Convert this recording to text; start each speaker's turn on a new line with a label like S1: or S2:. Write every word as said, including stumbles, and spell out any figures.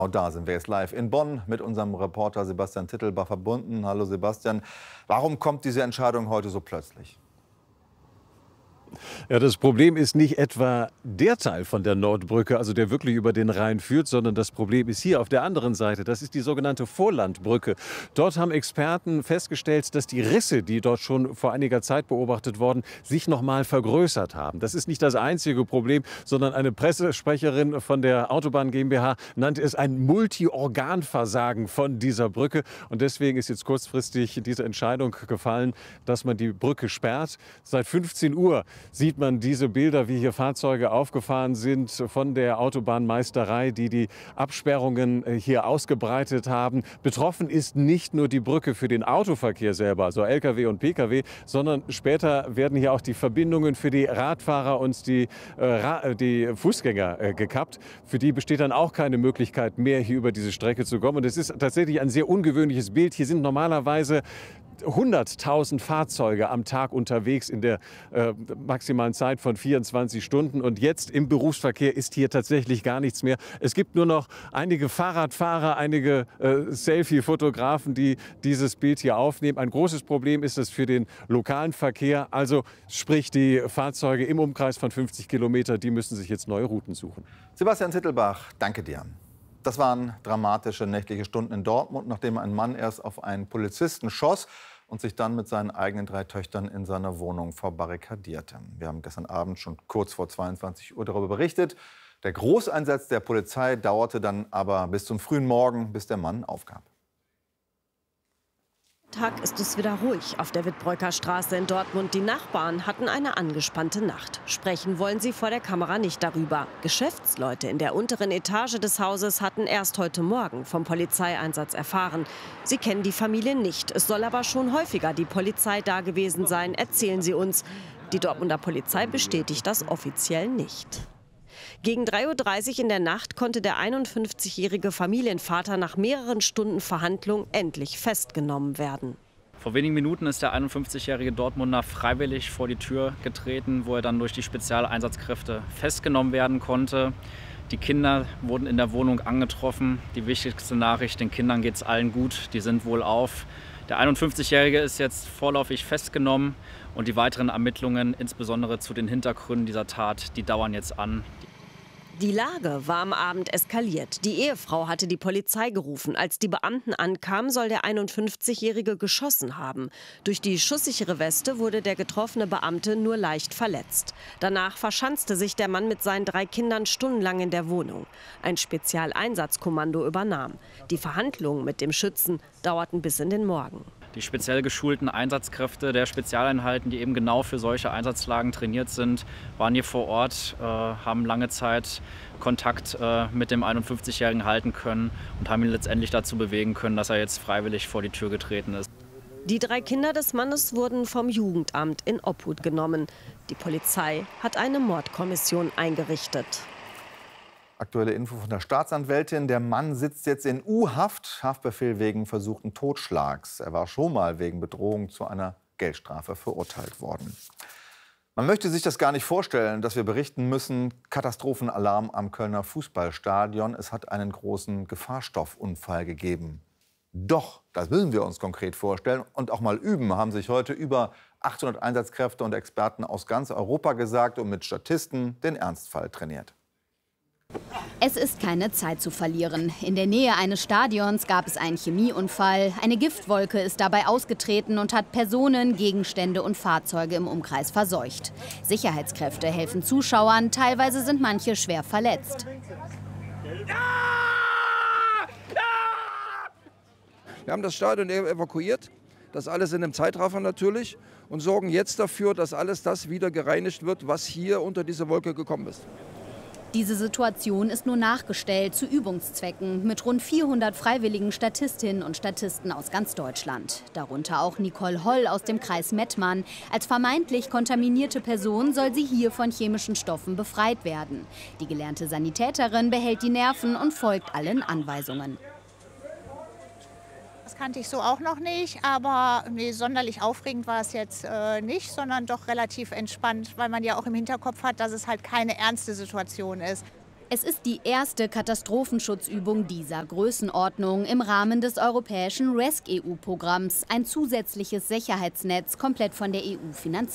S1: Auch da sind wir jetzt live in Bonn mit unserem Reporter Sebastian Tittelbach verbunden. Hallo Sebastian, warum kommt diese Entscheidung heute so plötzlich?
S2: Ja, das Problem ist nicht etwa der Teil von der Nordbrücke, also der wirklich über den Rhein führt, sondern das Problem ist hier auf der anderen Seite. Das ist die sogenannte Vorlandbrücke. Dort haben Experten festgestellt, dass die Risse, die dort schon vor einiger Zeit beobachtet wurden, sich noch mal vergrößert haben. Das ist nicht das einzige Problem, sondern eine Pressesprecherin von der Autobahn GmbH nannte es ein Multiorganversagen von dieser Brücke. Und deswegen ist jetzt kurzfristig diese Entscheidung gefallen, dass man die Brücke sperrt. Seit fünfzehn Uhr sieht man diese Bilder, wie hier Fahrzeuge aufgefahren sind von der Autobahnmeisterei, die die Absperrungen hier ausgebreitet haben. Betroffen ist nicht nur die Brücke für den Autoverkehr selber, also L K W und P K W, sondern später werden hier auch die Verbindungen für die Radfahrer und die, äh, die Fußgänger äh, gekappt. Für die besteht dann auch keine Möglichkeit mehr, hier über diese Strecke zu kommen. Und es ist tatsächlich ein sehr ungewöhnliches Bild. Hier sind normalerweise hunderttausend Fahrzeuge am Tag unterwegs in der äh, maximalen Zeit von vierundzwanzig Stunden. Und jetzt im Berufsverkehr ist hier tatsächlich gar nichts mehr. Es gibt nur noch einige Fahrradfahrer, einige äh, Selfie-Fotografen, die dieses Bild hier aufnehmen. Ein großes Problem ist es für den lokalen Verkehr. Also sprich die Fahrzeuge im Umkreis von fünfzig Kilometer, die müssen sich jetzt neue Routen suchen.
S1: Sebastian Tittelbach, danke dir. Das waren dramatische nächtliche Stunden in Dortmund, nachdem ein Mann erst auf einen Polizisten schoss und sich dann mit seinen eigenen drei Töchtern in seiner Wohnung verbarrikadierte. Wir haben gestern Abend schon kurz vor zweiundzwanzig Uhr darüber berichtet. Der Großeinsatz der Polizei dauerte dann aber bis zum frühen Morgen, bis der Mann aufgab.
S3: Tag ist es wieder ruhig auf der Wittbreuker Straße in Dortmund. Die Nachbarn hatten eine angespannte Nacht. Sprechen wollen sie vor der Kamera nicht darüber. Geschäftsleute in der unteren Etage des Hauses hatten erst heute Morgen vom Polizeieinsatz erfahren. Sie kennen die Familie nicht. Es soll aber schon häufiger die Polizei da gewesen sein, erzählen sie uns. Die Dortmunder Polizei bestätigt das offiziell nicht. Gegen drei Uhr dreißig in der Nacht konnte der einundfünfzigjährige Familienvater nach mehreren Stunden Verhandlung endlich festgenommen werden.
S4: Vor wenigen Minuten ist der einundfünfzigjährige Dortmunder freiwillig vor die Tür getreten, wo er dann durch die Spezialeinsatzkräfte festgenommen werden konnte. Die Kinder wurden in der Wohnung angetroffen. Die wichtigste Nachricht, den Kindern geht es allen gut, die sind wohlauf. Der einundfünfzigjährige ist jetzt vorläufig festgenommen und die weiteren Ermittlungen, insbesondere zu den Hintergründen dieser Tat, die dauern jetzt an.
S3: Die Lage war am Abend eskaliert. Die Ehefrau hatte die Polizei gerufen. Als die Beamten ankamen, soll der einundfünfzigjährige geschossen haben. Durch die schusssichere Weste wurde der getroffene Beamte nur leicht verletzt. Danach verschanzte sich der Mann mit seinen drei Kindern stundenlang in der Wohnung. Ein Spezialeinsatzkommando übernahm. Die Verhandlungen mit dem Schützen dauerten bis in den Morgen.
S4: Die speziell geschulten Einsatzkräfte der Spezialeinheiten, die eben genau für solche Einsatzlagen trainiert sind, waren hier vor Ort, äh, haben lange Zeit Kontakt äh, mit dem einundfünfzigjährigen halten können und haben ihn letztendlich dazu bewegen können, dass er jetzt freiwillig vor die Tür getreten ist.
S3: Die drei Kinder des Mannes wurden vom Jugendamt in Obhut genommen. Die Polizei hat eine Mordkommission eingerichtet.
S1: Aktuelle Info von der Staatsanwältin. Der Mann sitzt jetzt in U-Haft, Haftbefehl wegen versuchten Totschlags. Er war schon mal wegen Bedrohung zu einer Geldstrafe verurteilt worden. Man möchte sich das gar nicht vorstellen, dass wir berichten müssen. Katastrophenalarm am Kölner Fußballstadion. Es hat einen großen Gefahrstoffunfall gegeben. Doch, das müssen wir uns konkret vorstellen und auch mal üben, haben sich heute über achthundert Einsatzkräfte und Experten aus ganz Europa gesagt und mit Statisten den Ernstfall trainiert.
S5: Es ist keine Zeit zu verlieren. In der Nähe eines Stadions gab es einen Chemieunfall. Eine Giftwolke ist dabei ausgetreten und hat Personen, Gegenstände und Fahrzeuge im Umkreis verseucht. Sicherheitskräfte helfen Zuschauern, teilweise sind manche schwer verletzt.
S6: Wir haben das Stadion evakuiert, das alles in einem Zeitraffer natürlich, und sorgen jetzt dafür, dass alles das wieder gereinigt wird, was hier unter diese Wolke gekommen ist.
S5: Diese Situation ist nur nachgestellt zu Übungszwecken mit rund vierhundert freiwilligen Statistinnen und Statisten aus ganz Deutschland. Darunter auch Nicole Holl aus dem Kreis Mettmann. Als vermeintlich kontaminierte Person soll sie hier von chemischen Stoffen befreit werden. Die gelernte Sanitäterin behält die Nerven und folgt allen Anweisungen.
S7: Das kannte ich so auch noch nicht, aber nee, sonderlich aufregend war es jetzt äh, nicht, sondern doch relativ entspannt, weil man ja auch im Hinterkopf hat, dass es halt keine ernste Situation ist.
S5: Es ist die erste Katastrophenschutzübung dieser Größenordnung im Rahmen des europäischen REScEU-Programms, ein zusätzliches Sicherheitsnetz, komplett von der E U finanziert.